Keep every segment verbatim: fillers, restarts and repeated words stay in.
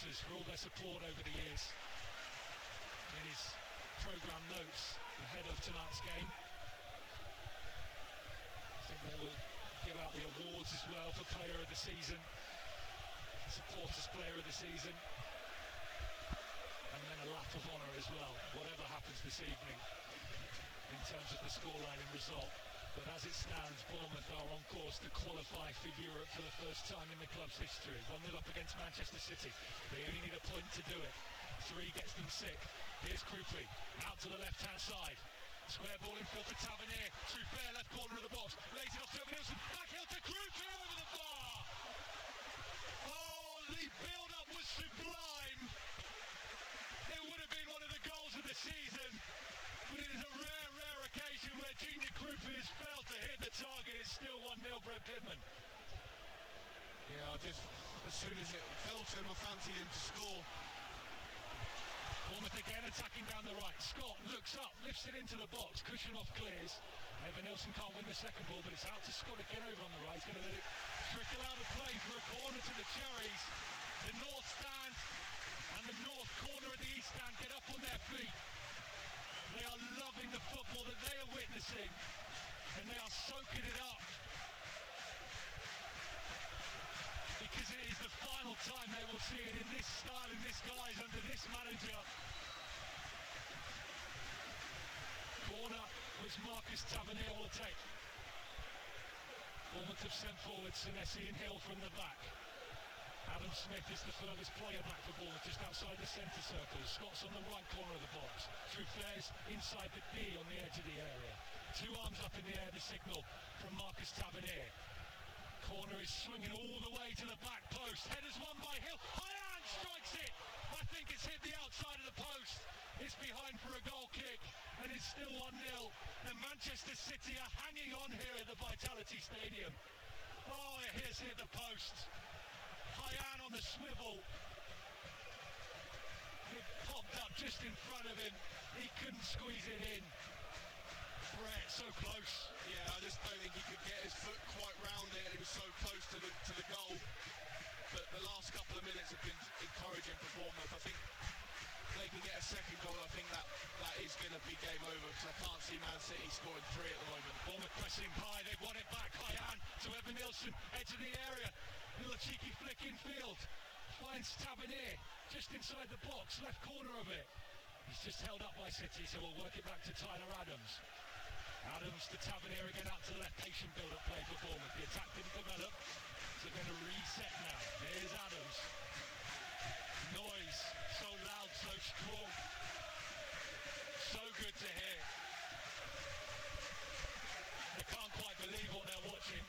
supporters for all their support over the years. In his programme notes ahead of tonight's game, I think they will give out the awards as well for Player of the Season, Supporters Player of the Season, and then a lap of honour as well, whatever happens this evening in terms of the scoreline and result. But as it stands, Bournemouth are on course to qualify for Europe for the first time in the club's history. one nil up against Manchester City. They only need a point to do it. Three gets them sick. Here's Krupli, out to the left-hand side. Square ball in field for Tavernier. Truffert, left corner of the box. Lays it off to Evanilson. Back heel to Krupli over the bar. Oh, the build-up was sublime. It would have been one of the goals of the season. But it is a rare, rare occasion where Junior Krupli has failed to hit the target. It's still one nil Brent Pitman. Yeah, I just, as soon as it fell to him, I fancied him to score. Bournemouth again attacking down the right. Scott looks up, lifts it into the box. Kushanoff clears. Evanilson can't win the second ball, but it's out to Scott again over on the right. He's going to let it trickle out of play for a corner to the Cherries. The north stand and the north corner of the east stand get up on their feet. They are loving the football that they are witnessing, and they are soaking it up, because it is the final time they will see it in this style, in this guise, under this manager. Corner which Marcus Tavernier will take. Bournemouth have sent forward Senesi and Hill from the back. Adam Smith is the furthest player back for Bournemouth, just outside the centre circle. Scott's on the right corner of the box. Truffaut's inside the D on the edge of the area. Two arms up in the air, the signal from Marcus Tavernier. Corner is swinging all the way to the back post. Headers won by Hill. Hayan strikes it. I think it's hit the outside of the post. It's behind for a goal kick, and it's still one nil. And Manchester City are hanging on here at the Vitality Stadium. Oh, it has hit the post. Hayan on the swivel. It popped up just in front of him. He couldn't squeeze it in. Brett, so close. Yeah, I just don't think he could get his foot quite round it. It was so close to the to the goal. But the last couple of minutes have been encouraging for Bournemouth. I think if they can get a second goal, I think that that is going to be game over, because I can't see Man City scoring three at the moment. Bournemouth pressing high, they've won it back. Hayan to Evanilson, edge of the area. Little cheeky flick infield. Finds Tavernier just inside the box, left corner of it. He's just held up by City, so we'll work it back to Tyler Adams. Adams to Tavernier again, out to the left. Patient build-up play for Bournemouth. The attack didn't develop, so they're going to reset now. There's Adams. Noise, so loud, so strong. So good to hear. They can't quite believe what they're watching.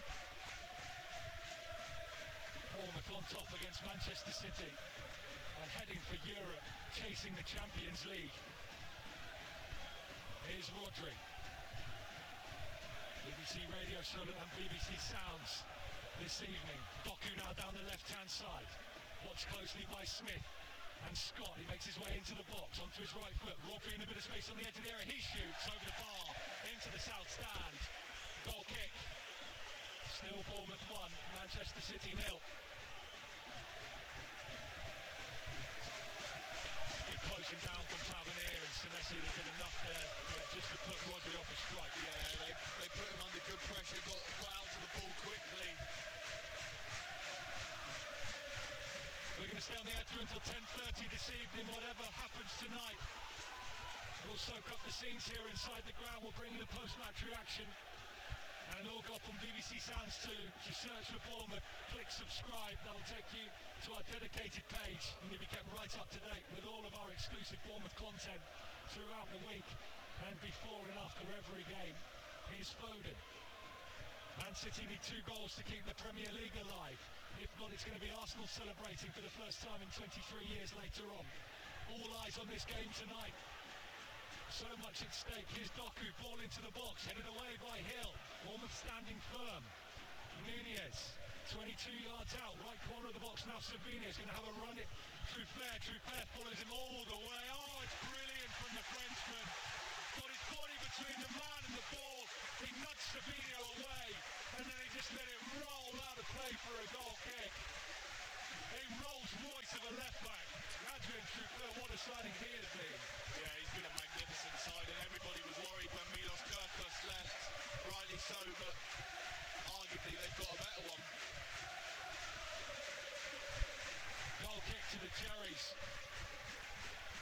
Bournemouth on top against Manchester City and heading for Europe, chasing the Champions League. Here's Rodri. B B C Radio Show and B B C Sounds this evening. Doku now down the left-hand side. Watched closely by Smith and Scott. He makes his way into the box, onto his right foot. Rodri in a bit of space on the edge of the area. He shoots over the bar, into the south stand. Goal kick. Still Bournemouth one, Manchester City nil. Closing down from Tavernier and Senesi. They did enough there just to put Rodri off a strike. Yeah, they, they put him under good pressure, got, got out to the ball quickly. We're going to stay on the air through until ten thirty this evening, whatever happens tonight. We'll soak up the scenes here inside the ground. We'll bring you the post-match reaction. And all got on B B C Sounds too. If you search for Bournemouth, click subscribe. That'll take you to our dedicated page, and you'll be kept right up to date with all of our exclusive Bournemouth content throughout the week and before and after every game. Here's Foden. Man City need two goals to keep the Premier League alive. If not, it's going to be Arsenal celebrating for the first time in twenty-three years later on. All eyes on this game tonight. So much at stake. Here's Doku, ball into the box, headed away by Hill. Bournemouth standing firm. Nunez, twenty-two yards out, right corner of the box now. Savini is going to have a run it. Truffert, Truffert follows him all the way. Oh, it's brilliant from the Frenchman. Got his body between the man and the ball. He nudged Savini away, and then he just let it roll out of play for a goal kick. A Rolls Royce of a left back.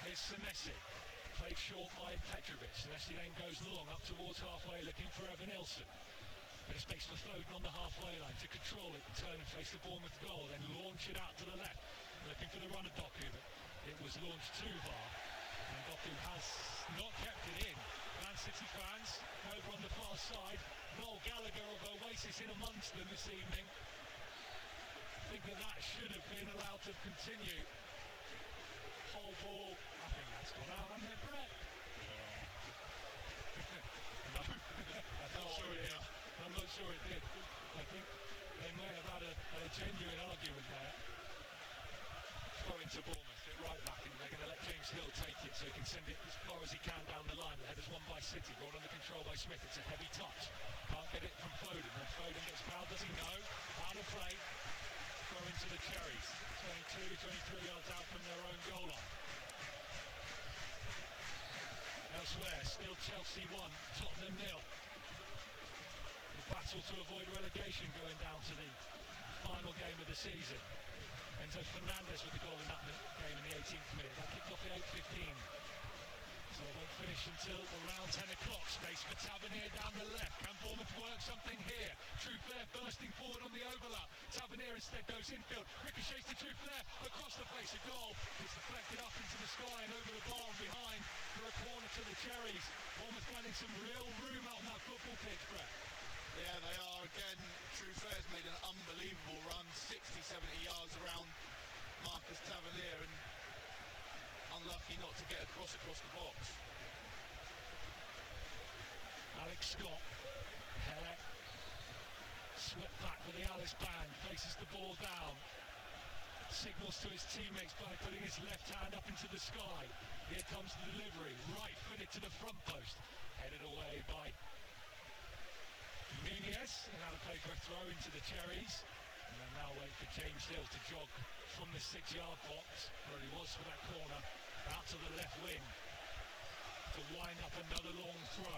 Here's Senesi, played short by Petrovic. Senesi then goes long up towards halfway, looking for Evan Nilsson. Bit of space for Foden on the halfway line to control it, turn and face the Bournemouth goal, then launch it out to the left, looking for the run of Doku, but it was launched too far, and Doku has not kept it in. Man City fans over on the far side, Noel Gallagher of Oasis in amongst them this evening. I think that that should have been allowed to continue. Whole ball, I think that's gone out on their Brett. No, I'm not sure it did. I'm not sure it did. I think they may have had a, a genuine argument there. Throw into Bournemouth, it right back, and they're going to let James Hill take it so he can send it as far as he can down the line. The header's won by City, brought under control by Smith. It's a heavy touch. Can't get it from Foden. Then Foden gets fouled. Does he know? Out of play. Throw into the Cherries. twenty-two, twenty-three yards out from their own goal line. Elsewhere, still Chelsea one, Tottenham nil. The battle to avoid relegation going down to the final game of the season. Enzo Fernandez with the goal in that game in the eighteenth minute. That kicked off at eight fifteen. So it won't finish until around ten o'clock. Space for Tavernier down the left. Can Bournemouth work something here? Truffaut bursting forward on the overlap. Tavernier instead goes infield. Ricochets to Truffaut across the face of goal. It's deflected up into the sky and over the bar and behind for a corner to the Cherries. Bournemouth finding some real room out on that football pitch, Brett. Yeah, they are again. Truffaut's made an unbelievable run, sixty, seventy yards around Marcus Tavernier, and unlucky not to get across across the box. Alex Scott, Hele, swept back with the Alice band, faces the ball down, signals to his teammates by putting his left hand up into the sky. Here comes the delivery, right footed to the front post, headed away by Nunez, and now to play for a throw into the Cherries. And they'll now wait for James Hill to jog from the six-yard box, where he was for that corner, out to the left wing, to wind up another long throw.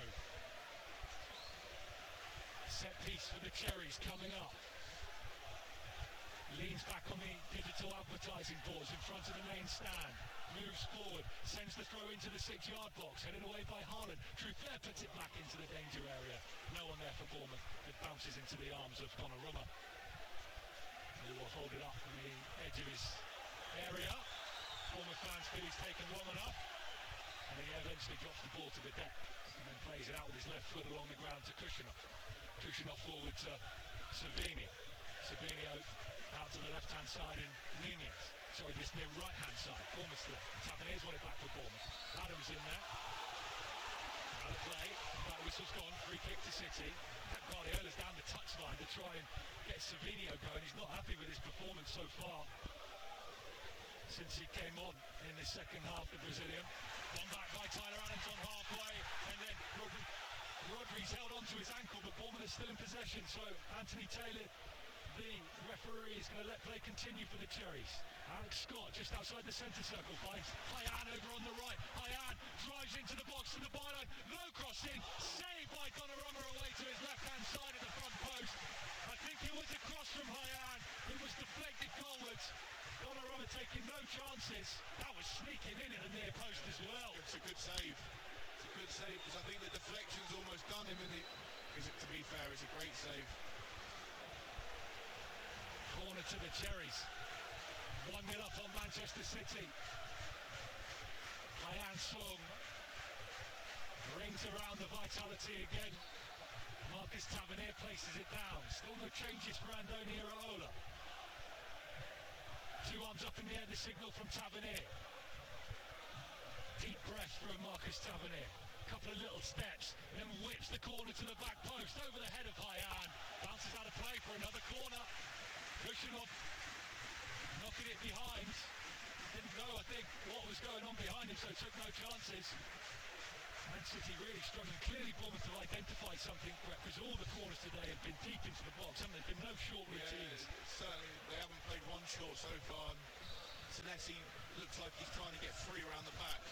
Set piece for the Cherries coming up. Leans back on the digital advertising boards in front of the main stand. Moves forward, sends the throw into the six-yard box, headed away by Haaland. Truffaut puts it back into the danger area. No one there for Bournemouth. It bounces into the arms of Donnarumma, who will hold it up on the edge of his area. Bournemouth fans feel he's taken long enough, and he eventually drops the ball to the deck and then plays it out with his left foot along the ground to Kushner. Kushner forward to Savini. Savini out to the left-hand side, and Nunez. Sorry, this near right-hand side. Bournemouth's left. Tavernier's won it back for Bournemouth. Adams in there. Out of play. That whistle's gone. Free kick to City. Pep Guardiola's down the touchline to try and get Savinio going. He's not happy with his performance so far since he came on in the second half, the Brazilian. One back by Tyler Adams on halfway, and then Rodri, Rodri's held onto his ankle, but Bournemouth is still in possession, so Anthony Taylor, the referee, is going to let play continue for the Cherries. Alex Scott just outside the centre circle finds Hayan over on the right. Hayan drives into the box to the byline. Low cross in, saved by Donnarumma away to his left-hand side of the front post. I think it was a cross from Hayan. It was deflected goalwards. Donnarumma taking no chances. That was sneaking in at the near post as well. It's a good save. It's a good save because I think the deflection's almost done him. In the, is it, to be fair, it's a great save. Corner to the Cherries. one nil up on Manchester City. Hayan Sung rings around the vitality again. Marcus Tavernier places it down. Still no changes for Andoni Iraola. Two arms up in the air, the signal from Tavernier. Deep breath from Marcus Tavernier. Couple of little steps, then whips the corner to the back post over the head of Hayan. Bounces out of play for another corner. Kushinov knocking it behind. Didn't know, I think, what was going on behind him, so took no chances. Man City really struggling. Clearly Bournemouth have identified something, because all the corners today have been deep into the box, haven't there? Been no short routines. Yeah, certainly they haven't played one short so far. Senesi looks like he's trying to get free around the back.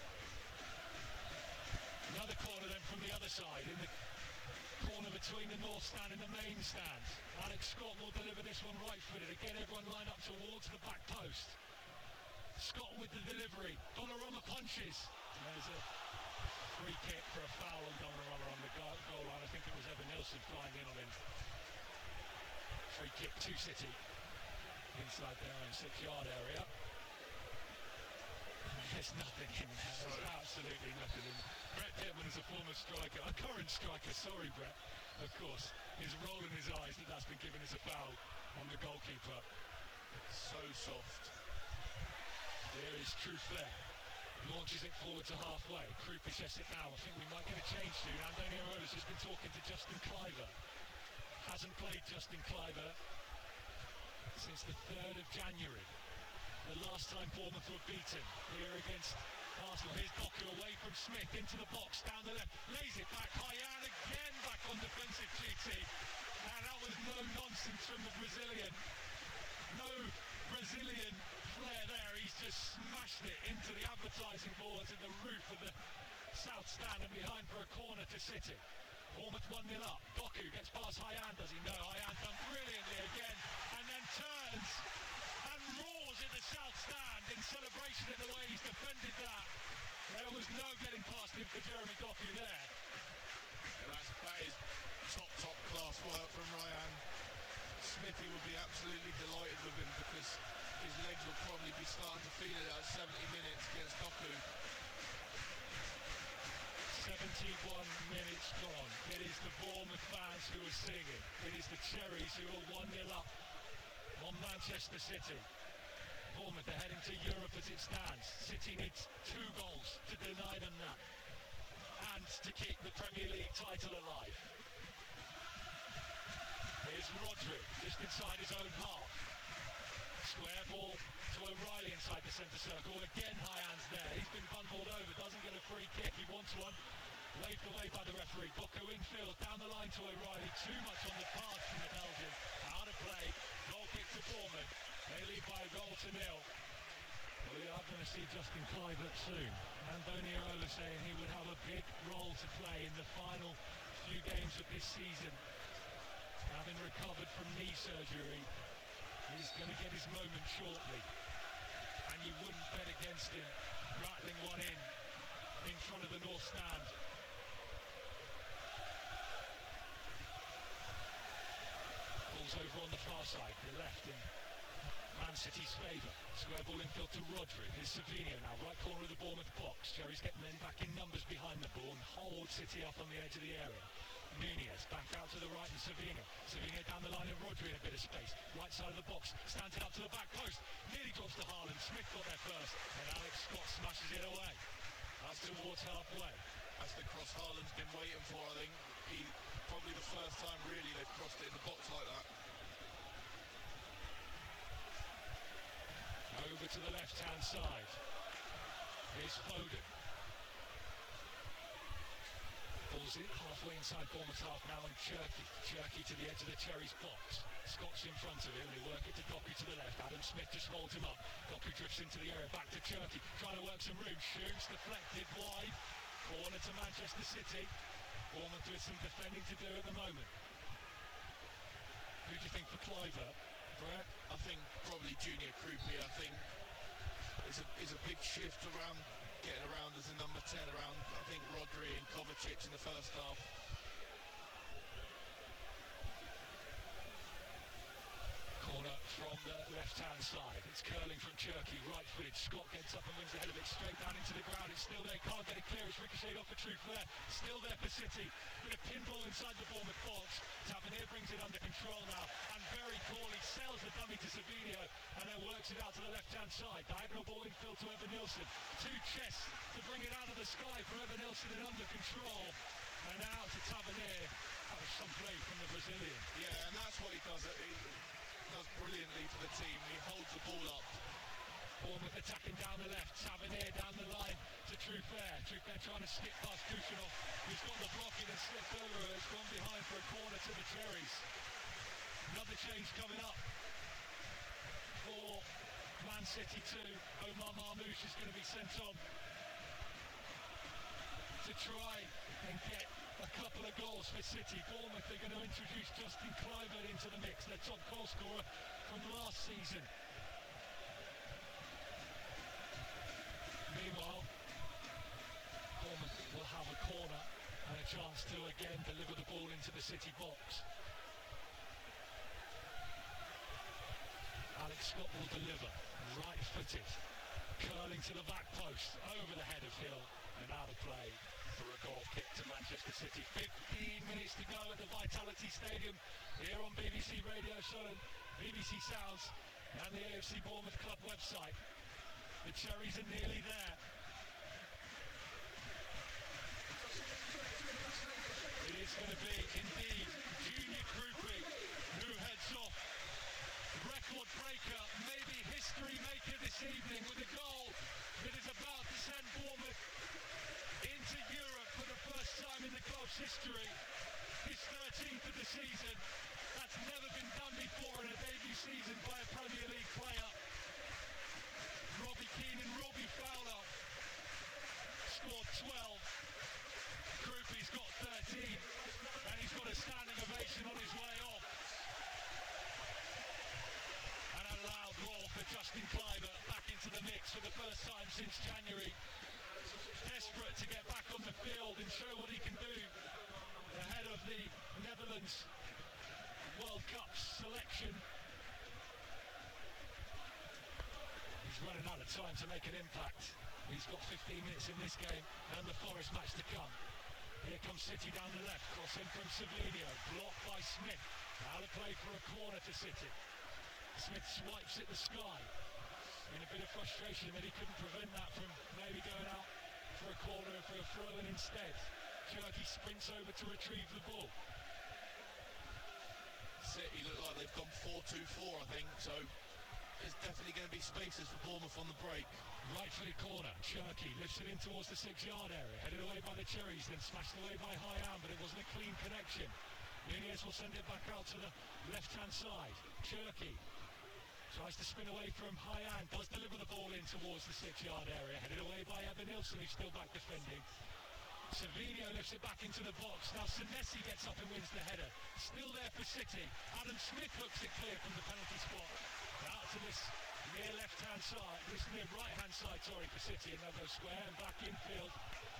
Another corner then from the other side, in the corner between the north stand and the main stand. Alex Scott will deliver this one right-footed. Again, everyone lined up towards the back post. Scott with the delivery. Donnarumma punches. There's a free kick for a foul on Donnarumma on the goal, goal line. I think it was Evan Nilsson flying in on him. Free kick to City. Inside their own six-yard area. There's nothing in there. There's absolutely nothing in there. Brett Pitman is a former striker, a current striker, sorry Brett, of course. He's rolling his eyes that that's been given as a foul on the goalkeeper. So soft. There is truth there. Launches it forward to halfway. Krupa checks it now. I think we might get a change soon. Andoni Iraola's just been talking to Justin Kluivert. Hasn't played Justin Kluivert since the third of January. The last time Bournemouth were beaten here against Arsenal. Here's Doku away from Smith into the box, down the left, lays it back. Hayan again back on defensive duty. And that was no nonsense from the Brazilian. No Brazilian flair there. He's just smashed it into the advertising boards in the roof of the South Stand and behind for a corner to City. Bournemouth one nil up. Doku gets past Hayan, does he? No, Hayan done brilliantly again, and then turns and roars in the South Stand in celebration of the way he's defended that. There was no getting past him for Jeremy Doku there. And that's, that is top, top class work from Ryan. Smithy would be absolutely delighted with him because his legs will probably be starting to feel it at seventy minutes against Doku. seventy-one minutes gone. It is the Bournemouth fans who are singing. It is the Cherries who are one nil up on Manchester City. Bournemouth are heading to Europe as it stands. City needs two goals to deny them that and to keep the Premier League title alive. Here's Rodri just inside his own half. Square ball to O'Reilly inside the centre circle. Again, Hayan's there. He's been bundled over, doesn't get a free kick. He wants one. Waved away by the referee. Doku infield, down the line to O'Reilly. Too much on the pass from the Belgian. Out of play. Goal kick to Bournemouth. They lead by a goal to nil. We are going to see Justin Kluivert soon. Andoni Iraola saying he would have a big role to play in the final few games of this season. Having recovered from knee surgery, he's going to get his moment shortly. And you wouldn't bet against him rattling one in in front of the North Stand. Ball's over on the far side, the left in Man City's favour. Square ball infield to Rodri. Here's Savinho now, right corner of the Bournemouth box. Cherries getting men back in numbers behind the ball and hold City up on the edge of the area. Nunez back out to the right and Savinho. Savinho down the line and Rodri in a bit of space. Right side of the box, stands it up to the back post. Nearly drops to Haaland. Smith got there first and Alex Scott smashes it away. That's towards halfway. That's the cross Haaland's been waiting for, I think. He, probably the first time really they've crossed it in the box like that. Over to the left-hand side. Here's Foden. Ball's in halfway inside Bournemouth half now and Cherky. Cherky to the edge of the Cherries box. Scott's in front of him. They work it to Doku to the left. Adam Smith just holds him up. Doku drifts into the area. Back to Cherky. Trying to work some room. Shoots. Deflected wide. Corner to Manchester City. Bournemouth with some defending to do at the moment. Who do you think for Kluivert? Brett? I think probably Junior Krupi. I think is a, is a big shift around, getting around as a number ten around, I think, Rodri and Kovacic in the first half. Corner from the left-hand side. It's curling from Cherky, right-footed. Scott gets up and wins the head of it straight down into the ground. It's still there, can't get it clear. It's ricocheted off the truth there. Still there for City. With a pinball inside the Bournemouth box. Tavernier brings it under control now and very poorly sells the dummy to Savinho and then works it out to the left-hand side. Diagonal ball infield to Evan Nilsson. Two chests to bring it out of the sky for Evan Nilsson and under control. And out to Tavernier. That was some play from the Brazilian. Yeah, and that's what he does. He does brilliantly for the team. He holds the ball up. Bournemouth attacking down the left. Tavernier down the line to Truffert. Truffert trying to skip past Kuchanov. He's got the blocking and slipped over. It's gone behind for a corner to the Cherries. Another change coming up for Man City two. Omar Marmoush is going to be sent on to try and get a couple of goals for City. Bournemouth are going to introduce Justin Kluivert into the mix, their top goal scorer from last season. chance to again deliver the ball into the City box. Alex Scott will deliver, right-footed, curling to the back post, over the head of Hill, and out of play for a goal kick to Manchester City. fifteen minutes to go at the Vitality Stadium, here on B B C Radio Show, B B C Sounds, and the A F C Bournemouth Club website. The Cherries are nearly there. It is going to be, indeed, Junior Krupi who heads off. Record breaker, maybe history maker this evening with a goal that is about to send Bournemouth into Europe for the first time in the club's history. His thirteenth of the season. That's never been done before in a debut season by a Premier League player. Robbie Keane and Robbie Fowler scored twelve. Krupi's got thirteen, and he's got a standing ovation on his way off. And a loud roar for Justin Kluivert back into the mix for the first time since January. Desperate to get back on the field and show what he can do ahead of the Netherlands World Cup selection. He's running out of time to make an impact. He's got fifteen minutes in this game and the Forest match to come. Here comes City down the left, cross in from Savinio, blocked by Smith. Out of play for a corner to City. Smith swipes at the sky in a bit of frustration that he couldn't prevent that from maybe going out for a corner for a throw-in instead. Cherki sprints over to retrieve the ball. City look like they've gone four two four, I think, so there's definitely going to be spaces for Bournemouth on the break. Right footed corner, Cherki lifts it in towards the six-yard area, headed away by the Cherries, then smashed away by Hyan, but it wasn't a clean connection. Nunez will send it back out to the left-hand side. Cherki tries to spin away from Hyan, does deliver the ball in towards the six-yard area, headed away by Evan Nilsson, who's still back defending. Savinio lifts it back into the box. Now Senesi gets up and wins the header. Still there for City. Adam Smith hooks it clear from the penalty spot. Out to this near left-hand side, this near right-hand side, sorry, for City in Melbourne Square, and back infield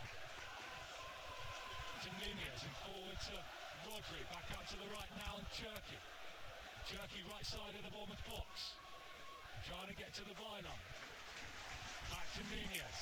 to Nunez and forward to Rodri. Back out to the right now, and Cherki. Cherki right side of the Bournemouth box. Trying to get to the byline. Back to Nunez.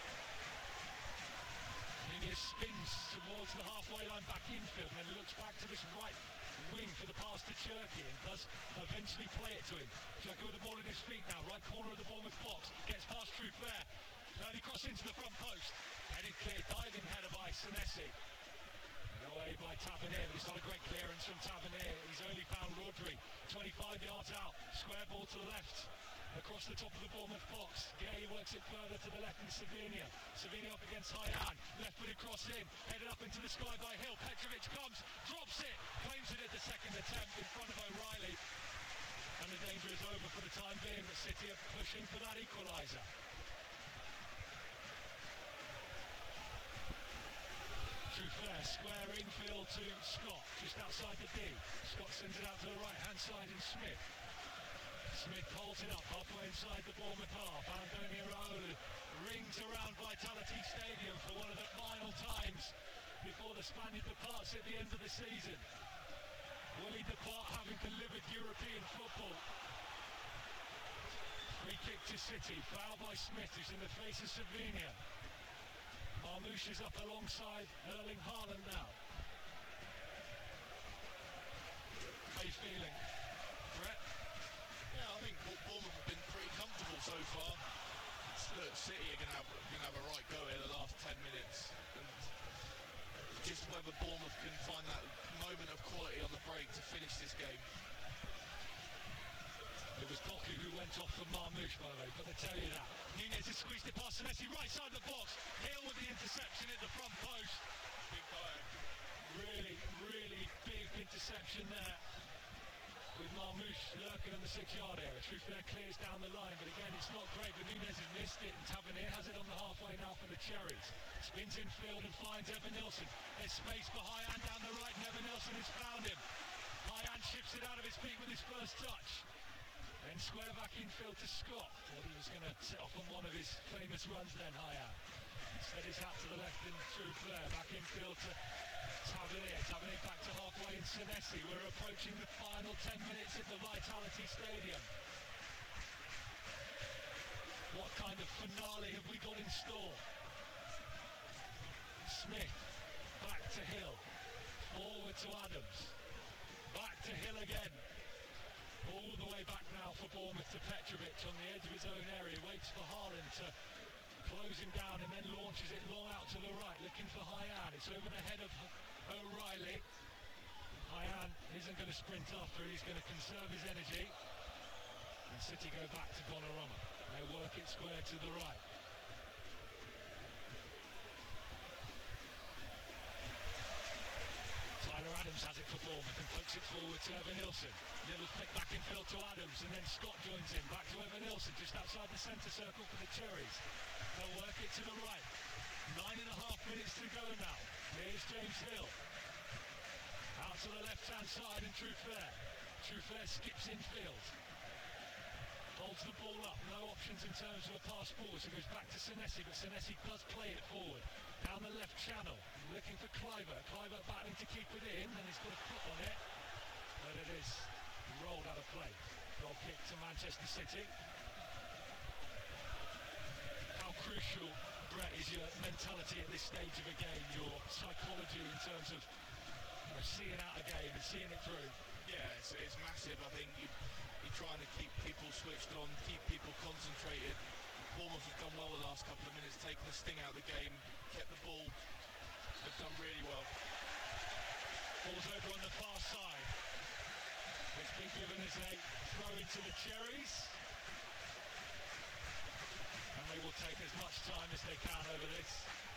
Nunez spins towards the halfway line, back infield, and then looks back to this right wing for the pass to Cherki, and does eventually play it to him. Cherki with the ball in his feet now, right corner of the Bournemouth box, gets past Truffert. Early cross into the front post, headed clear, diving header by Senesi. Away by Tavernier, but it's not a great clearance from Tavernier. He's only found Rodri, twenty-five yards out, square ball to the left, across the top of the Bournemouth box. Gay works it further to the left into Savinio. Savinio up against Hyan, left-footed cross in, headed up into the sky by Hill. Petrovic comes, drops it, claims it at the second attempt in front of O'Reilly. And the danger is over for the time being, but City are pushing for that equaliser. Truffert, square infield to Scott, just outside the D. Scott sends it out to the right-hand side in Smith. Smith holds it up halfway inside the Bournemouth half. Andoni Iraola rings around Vitality Stadium for one of the final times before the Spaniard departs at the end of the season. Will he depart having delivered European football? Free kick to City, foul by Smith, who's in the face of Savinio. Marmoush is up alongside Erling Haaland now. How are you feeling, Brett? Yeah, I think Bournemouth have been pretty comfortable so far. Look, City are going to have, gonna have a right go here the last ten minutes. And just whether Bournemouth can find that moment of quality on the break to finish this game. It was Doku who went off for Marmoush, by the way, but they tell you that. Nunez has squeezed it past Senesi, right side of the box. Hill with the interception at the front post. Big fire. Really, really big interception there. With Marmoush lurking in the six-yard area. Truffert clears down the line, but again, it's not great. But Nunez has missed it, and Tavernier has it on the halfway now for the Cherries. Spins in field and finds Evan Nilsson. There's space for Hyan down the right, and Evan Nilsson has found him. Hyan shifts it out of his feet with his first touch. Then square back infield to Scott. Thought he was going to set off on one of his famous runs then, Hyan. Set his hat to the left and Truffert back infield to Tavernier, Tavernier back to halfway in Senesi. We're approaching the final ten minutes at the Vitality Stadium. What kind of finale have we got in store? Smith, back to Hill, forward to Adams, back to Hill again. All the way back now for Bournemouth to Petrovic on the edge of his own area, waits for Haaland to close him down and then launches it long out to the right, looking for Hyan. It's over the head of O'Reilly. Hyan isn't going to sprint after, he's going to conserve his energy. And City go back to Donnarumma. They work it square to the right. Tyler Adams has it for Bournemouth and pokes it forward to Evan Nilsson. Little flick back in field to Adams, and then Scott joins in. Back to Evan Nilsson, just outside the centre circle for the Cherries. They'll work it to the right. Nine and a half minutes to go now. Here's James Hill. Out to the left-hand side, and Truffert. Truffert skips infield. Holds the ball up, no options in terms of a pass forward, so goes back to Senesi, but Senesi does play it forward. Down the left channel, looking for Kluivert. Kluivert battling to keep it in, and he's got a foot on it. But it is rolled out of play. Goal kick to Manchester City. How crucial, Brett, is your mentality at this stage of a game, your psychology in terms of you know, seeing out a game and seeing it through? Yeah, it's, it's massive. I think you, you're trying to keep people switched on, keep people concentrated. Bournemouth have done well the last couple of minutes, taken the sting out of the game, kept the ball. They've done really well. Ball's over on the far side. It's been given as a throw into the Cherries. And they will take as much time as they can over this.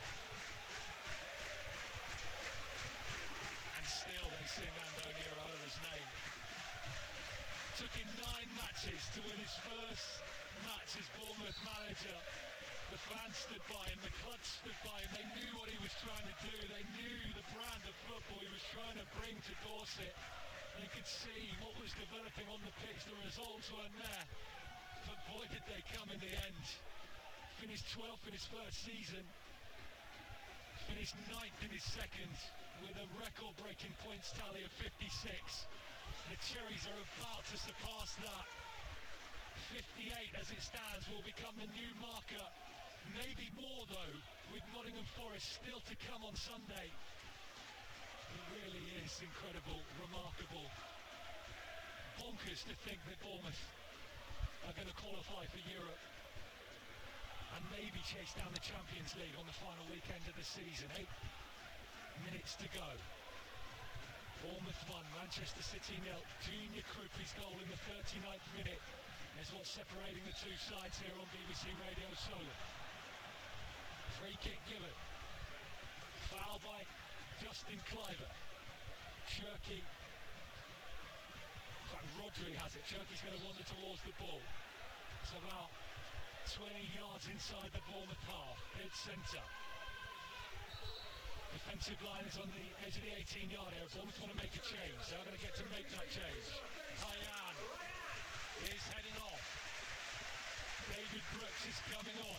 And still they sing Andoni Iraola's name. Took him nine matches to win his first match as Bournemouth manager. The fans stood by him, the club stood by him, they knew what he was trying to do, they knew the brand of football he was trying to bring to Dorset. They could see what was developing on the pitch, the results weren't there, but boy did they come in the end. Finished twelfth in his first season, finished ninth in his second, with a record-breaking points tally of fifty-six. The Cherries are about to surpass that. fifty-eight as it stands will become the new marker. Maybe more though, with Nottingham Forest still to come on Sunday. It really is incredible, remarkable. Bonkers to think that Bournemouth are going to qualify for Europe and maybe chase down the Champions League on the final weekend of the season. Eight minutes to go. Bournemouth one, Manchester City nil. Junior Krupi's goal in the thirty-ninth minute is what's separating the two sides here on B B C Radio Solent. Free kick given. Foul by Justin Kluivert. Cherki. In fact, Rodri has it. Cherki's going to wander towards the ball. It's about twenty yards inside the Bournemouth half. Mid centre. Defensive line is on the edge of the eighteen yard area. Bournemouth want to make a change. They're going to get to make that change. Hyan is heading off. David Brooks is coming on.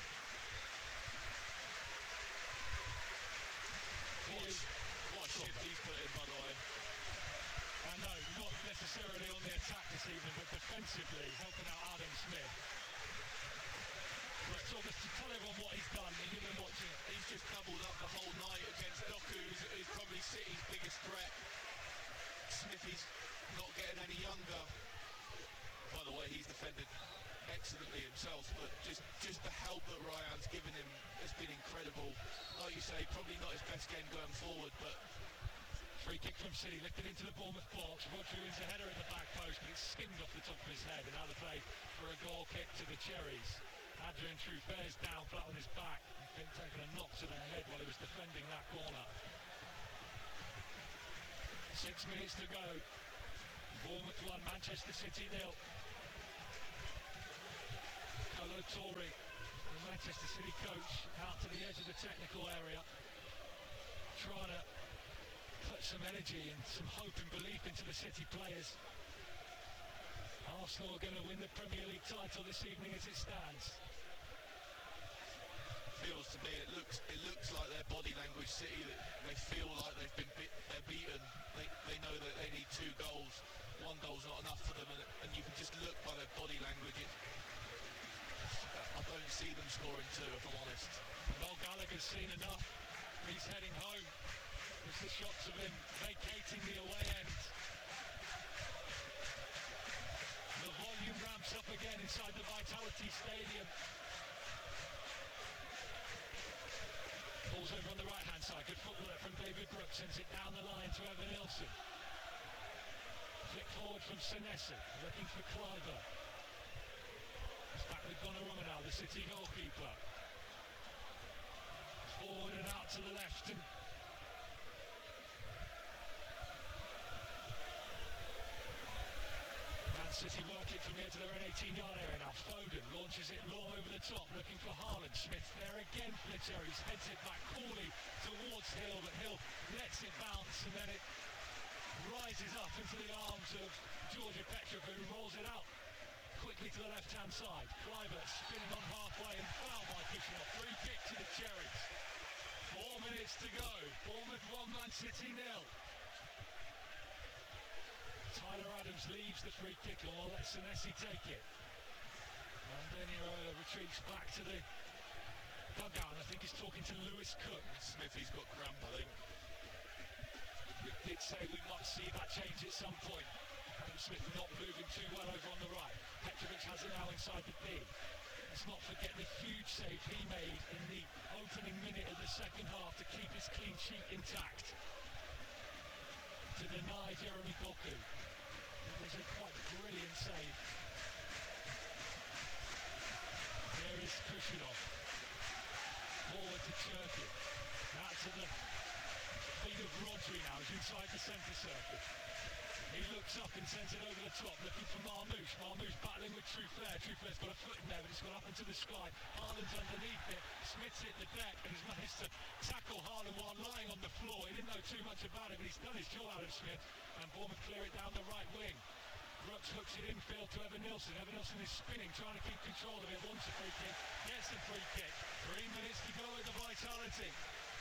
What, what a shift he's put in, by the way. I know, not necessarily on the attack this evening, but defensively helping out Adam Smith. Brett, almost to tell everyone what he's done, you've been watching it. He's just doubled up the whole night against Doku, who's, who's probably City's biggest threat. Smithy's not getting any younger. By the way, he's defended excellently himself, but just, just the help that Ryan's given him has been incredible. Like you say, probably not his best game going forward, but... Free kick from City, lifted into the Bournemouth box. Rodri wins a header at the back post, but it's skimmed off the top of his head, and now the play for a goal kick to the Cherries. Adrien Truffaut's down flat on his back. He's been taking a knock to the head while he was defending that corner. Six minutes to go. Bournemouth one, Manchester City nil. Kolo Toure, the Manchester City coach, out to the edge of the technical area, trying to put some energy and some hope and belief into the City players. Arsenal are going to win the Premier League title this evening as it stands. feels to me. It looks it looks like their body language, City, that they feel like they've been bit, they're beaten. They they know that they need two goals. One goal's not enough for them, and, and you can just look by their body language. It, I don't see them scoring two, if I'm honest. Noel Gallagher's seen enough. He's heading home. There's the shots of him vacating the away end. The volume ramps up again inside the Vitality Stadium. Ball's over on the right hand side. Good football from David Brooks. Sends it down the line to Evan Nilsson. Flick forward from Senesi. Looking for Kleiber. It's back with Donnarumma now, the City goalkeeper. Forward and out to the left. And Man City work it from here to their own eighteen yard area now. Foden launches it long over the top, looking for Haaland. Smith there again for the Cherries. Heads it back coolly towards Hill, but Hill lets it bounce and then it rises up into the arms of Georgia Petrov, who rolls it out quickly to the left-hand side. Kleiber spinning on halfway and foul by Kushner. Free kick to the Cherries. Four minutes to go. Bournemouth one, Man City nil. Tyler Adams leaves the free kick, or let Senesi take it. And then Iraola retreats back to the dugout. I think he's talking to Lewis Cook. Smithy's got cramp, I think. We did say we might see that change at some point. Adam Smith not moving too well over on the right. Petrovic has it now inside the D. Let's not forget the huge save he made in the opening minute of the second half to keep his clean sheet intact. To deny Jeremy Doku. It was a quite brilliant save. There is Kushnerov. Forward to Cherki. Now to the feet of Rodri now. He's inside the centre circle. He looks up and sends it over the top, looking for Marmoush. Marmoush battling with Truffert. Trufflert's got a foot in there, but it's gone up into the sky. Haaland's underneath it. Smith's hit the deck and has managed to tackle Haaland while lying on the floor. He didn't know too much about it, but he's done his job, Adam Smith. And Bournemouth clear it down the right wing. Brooks hooks it infield to Evan Nilsson. Evan Nilsson is spinning, trying to keep control of it. Wants a free kick, gets the free kick. Three minutes to go with the Vitality.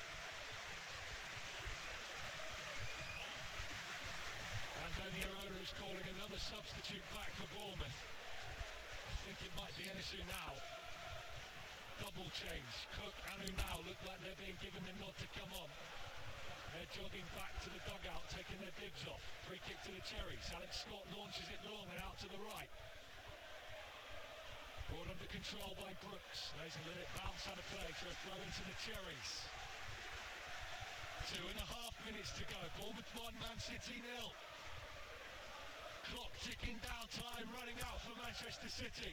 Antonio Iraola is calling another substitute back for Bournemouth. I think it might be Enesu now. Double change. Cook and Unal look like they're being given the nod to come on. They're jogging back to the dugout, taking their dibs off. Free kick to the Cherries. Alex Scott launches it long and out to the right. Brought under control by Brooks. There's a little bounce out of play for a throw into the Cherries. Two and a half minutes to go. Bournemouth one, Man City nil. Clock ticking down, time running out for Manchester City.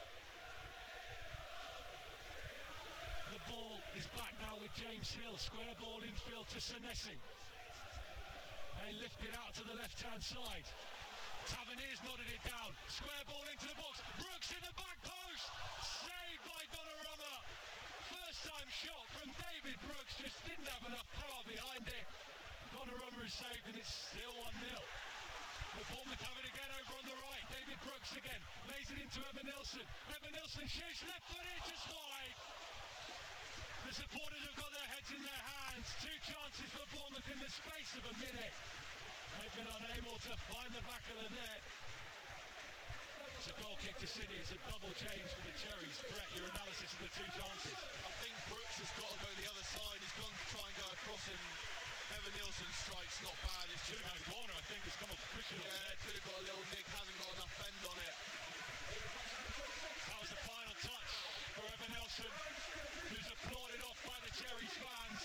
The ball is back now with James Hill. Square ball infield to Senesi. They lift it out to the left-hand side. Tavernier's nodded it down. Square ball into the box. Brooks in the back post. Saved by Donnarumma. First time shot from David Brooks. Just didn't have enough power behind it. Donnarumma is saved and it's still one nil. The Bournemouth have it again over on the right. David Brooks again. Lays it into Evan Nilsson. Evan Nilsson shoots left footed, just wide. The supporters have got their heads in their hands. Two chances for Bournemouth in the space of a minute. They've been unable to find the back of the net. It's a goal kick to City. It's a double change for the Cherries. Brett, your analysis of the two chances. I think Brooks has got to go the other side. He's gone to try and go across him. Evan Nilsson strikes not bad. It's Two man corner, I think, has come off pushing. Yeah, could have got a little nick, hasn't got enough bend on it. That was the final touch for Evan Nilsson, who's applauded off by the Cherries fans.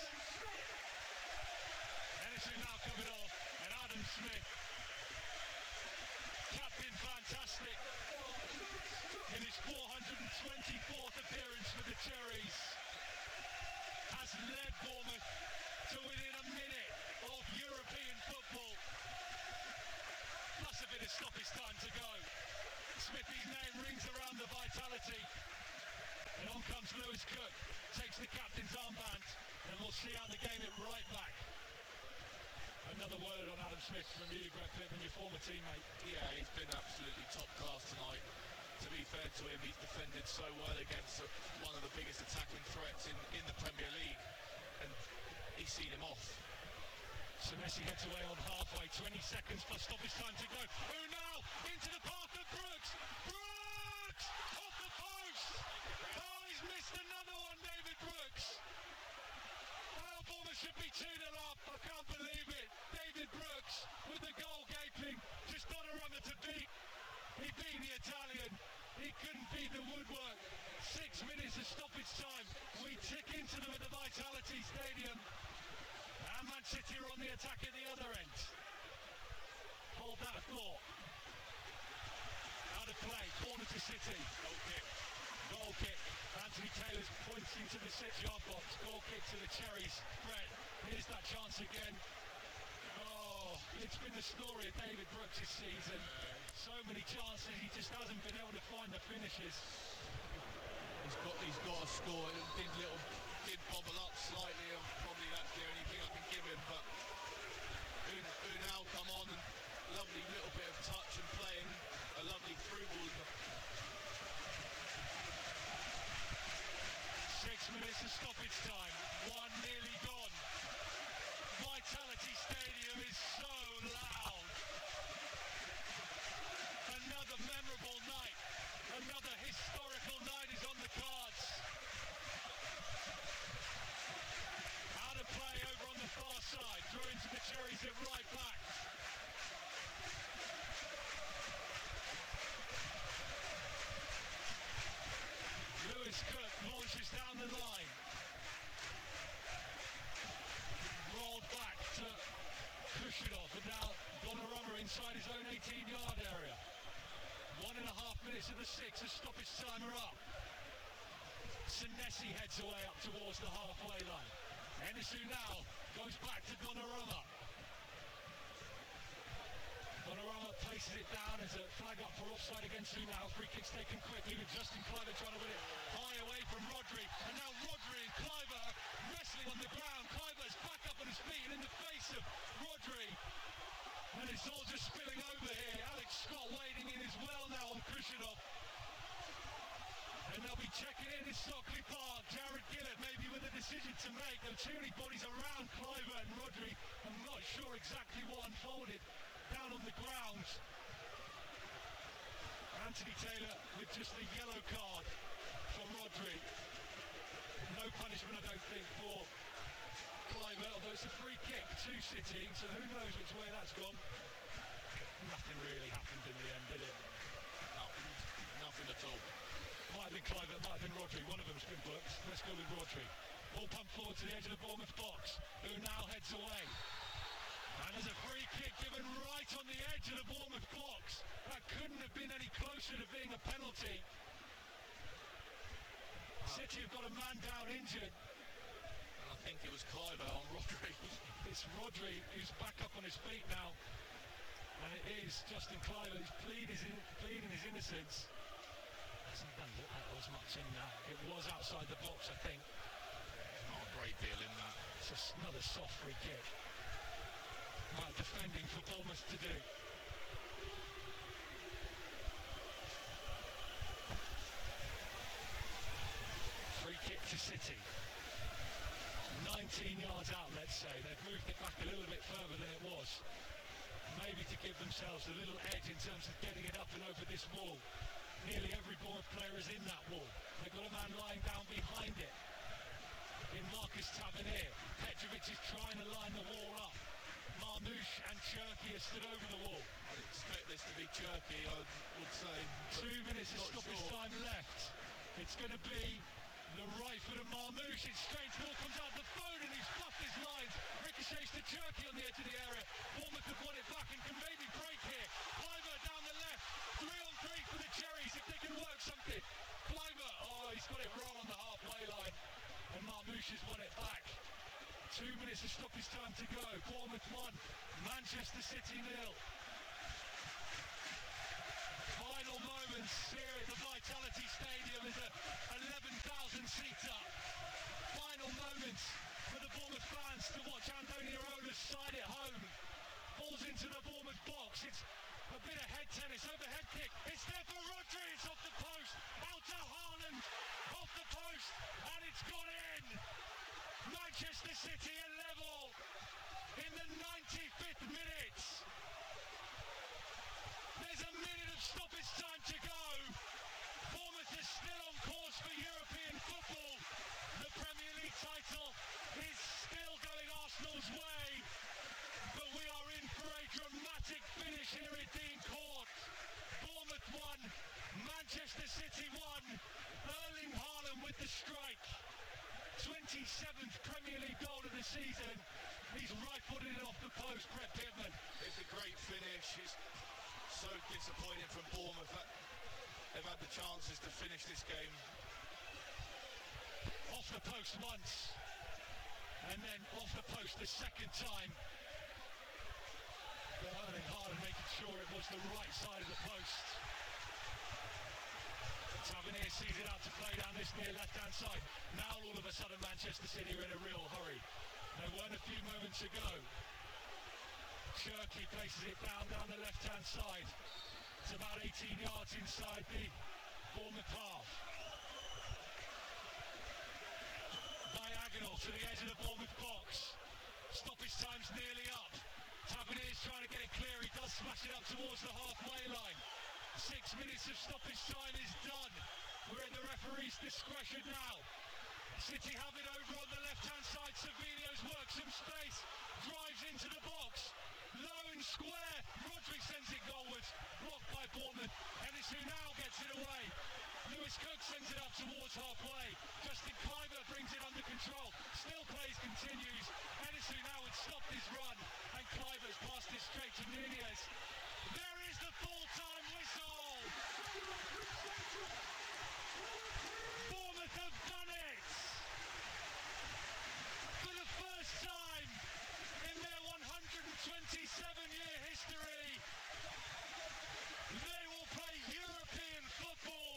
Enesu now coming off, and Adam Smith, captain fantastic, in his four hundred twenty-fourth appearance for the Cherries, has led Bournemouth to within a minute of European football. Plus a bit of stoppage time to go. Smithy's name rings around the Vitality. And on comes Lewis Cook, takes the captain's armband, and we'll see out the game it right back. Another word on Adam Smith from you, Greg Clifford, your former teammate. Yeah, he's been absolutely top class tonight. To be fair to him, he's defended so well against one of the biggest attacking threats in, seen him off. Senesi heads away on halfway, twenty seconds plus stoppage time to go. Unal into the path of Brooks. Brooks off the post. Oh, he's missed another one, David Brooks. Well, Bournemouth should be two nil up. I can't believe it. David Brooks with the goal gaping. Just Donnarumma to beat. He beat the Italian. He couldn't beat the woodwork. Six minutes of stoppage time. We tick into them at the Vitality Stadium. And Man City are on the attack at the other end. Hold that thought. Out of play, corner to City. Goal kick. Goal kick. Anthony Taylor's pointing to the six-yard box. Goal kick to the Cherries. Brett, here's that chance again. Oh, it's been the story of David Brooks' season. So many chances, he just hasn't been able to find the finishes. He's got, he's got to score. It did little, did bobble up slightly, and probably that's the only thing I can give him. But Un- Unal come on, and lovely little bit of touch and playing a lovely through ball. Six minutes of stoppage time, one nearly gone. Vitality Stadium is so loud. Another memorable night, another historical night is on the cards. Out of play over on the far side, through into the Cherries at right back. Lewis Cook launches down the line. Rolled back to Kushidov, and now Donnarumma inside his own eighteen-yard area. One and a half minutes of the six, a stoppage timer up. Senesi heads away up towards the halfway line. Enes Unal goes back to Donnarumma. Donnarumma places it down as a flag up for offside against Unal. Free kick's taken quickly with Justin Kluivert trying to win it high away from Rodri. And now Rodri and Kluivert wrestling on the ground. Kluivert's back up on his feet and in the face of Rodri. And it's all just spilling over here. Alex Scott wading in as well now on Kushidov. And they'll be checking in in Stockley Park. Jared Gillett maybe with a decision to make. There are too many bodies around Kluivert and Rodri. I'm not sure exactly what unfolded down on the ground. Anthony Taylor with just a yellow card for Rodri. No punishment, I don't think, for Kluivert, although it's a free kick to City, so who knows which way that's gone. Nothing really happened in the end, did it? Nothing, nothing at all. Might have been Kluivert, might have been Rodri. One of them's been booked. Let's go with Rodri. Ball pumped forward to the edge of the Bournemouth box. Who now heads away. And there's a free kick given right on the edge of the Bournemouth box. That couldn't have been any closer to being a penalty. City have got a man down injured. And I think it was Kluivert on Rodri. It's Rodri who's back up on his feet now. And it is Justin Kluivert who's pleading his, pleading his innocence. Hasn't done look like there was much in that. It was outside the box, I think. Not a great deal in that. It's just another soft free kick. Right, defending for Bournemouth to do. Free kick to City. nineteen yards out, let's say. They've moved it back a little bit further than it was. Maybe to give themselves a little edge in terms of getting it up and over this wall. Nearly every Bournemouth player is in that wall. They've got a man lying down behind it. In Marcus Tavernier. Petrovic is trying to line the wall up. Marmouche and Cherki are stood over the wall. I'd expect this to be Cherki, I would say. Two minutes of stoppage sure. time left. It's going to be the right foot of Marmouche. It's strange. Ball comes out the phone and he's fluffed his lines. Ricochets to Cherki on the edge of the area. Bournemouth have won it back and can maybe break here. Kluivert down the left. Three on three for the Cherries if they can work something. Kluivert, oh, he's got it wrong on the halfway line. And Marmouche has won it back. Two minutes of stoppage time to go. Bournemouth one, Manchester City nil. Final moments here at the Vitality Stadium is a eleven thousand seater. Final moments for the Bournemouth fans to watch Andoni Iraola side it home. Falls into the Bournemouth box. It's a bit of head tennis, overhead kick. It's there for Rodri. It's off the post. Out to Haaland. Off the post. And it's gone in. Manchester City are level. stoppage time to go. Bournemouth is still on course for European football. The Premier League title is still going Arsenal's way. But we are in for a dramatic finish here at Dean Court. Bournemouth won, Manchester City won. Erling Haaland with the strike. twenty-seventh Premier League goal of the season. He's right-footed it off the post, Brett Pitman. It's a great finish. It's so disappointing from Bournemouth. They've had the chances to finish this game. Off the post once, and then off the post the second time. But Erling Haaland making sure it was the right side of the post. Tavernier sees it out to play down this near left-hand side. Now all of a sudden Manchester City are in a real hurry. There weren't a few moments ago. Cherki places it down down the left-hand side. It's about eighteen yards inside the Bournemouth half. Diagonal to the edge of the Bournemouth box. Stoppage time's nearly up. Tavernier's trying to get it clear. He does smash it up towards the halfway line. Six minutes of stoppage time is done. We're at the referee's discretion now. City have it over on the left-hand side. Savinio's works some space. Drives into the box. Low and square. Roderick sends it goalwards. Blocked by Bournemouth. Ennis who now gets it away. Lewis Cook sends it up towards halfway. Justin Kluivert brings it under control. Still plays continues. Ennis who now had stopped his run. And Kluivert's passed it straight to Nunez. There is the full-time whistle. Bournemouth have done it. For the first time in their one hundred twenty-seven year history, they will play European football.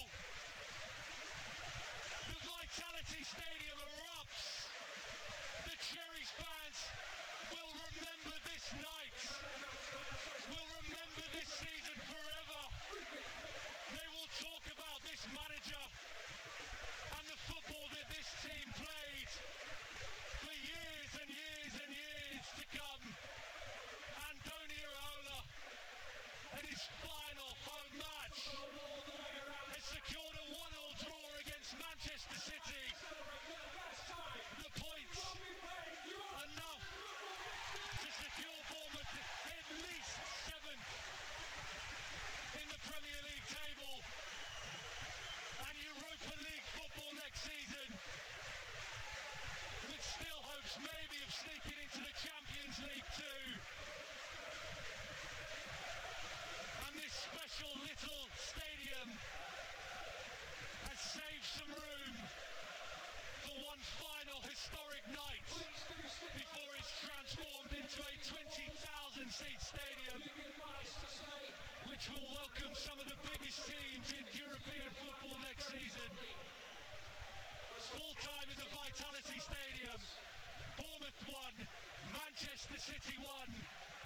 The Vitality Stadium erupts. The Cherries fans will remember this night. Will remember this season forever. They will talk about this manager and the football that this team played for years and years and years to come. Andoni Iraola and his final home match has secured a one all draw against Manchester City. The points enough to secure Bournemouth at least seventh in the Premier League table and Europa League football next season, with still hopes maybe of sneaking into the Champions League too. And this special little stadium has saved some room for one final historic night before it's transformed into a twenty thousand seat stadium, which will welcome some of the biggest teams in European football next season. Full time at the Vitality Stadium. Bournemouth won, Manchester City won.